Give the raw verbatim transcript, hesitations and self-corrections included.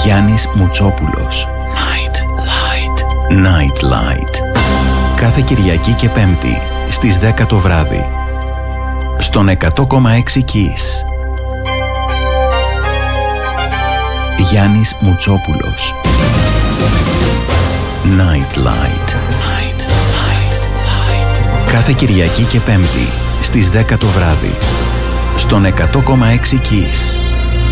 Γιάννης Μουτσόπουλος. Night Light. Night Light. Κάθε Κυριακή και Πέμπτη στις δέκα το βράδυ. Στον εκατό κόμμα έξι Kiss. Γιάννης Μουτσόπουλος. Night Light. Night Light. Light. Κάθε Κυριακή και Πέμπτη στις δέκα το βράδυ. Στον εκατό κόμμα έξι Kiss.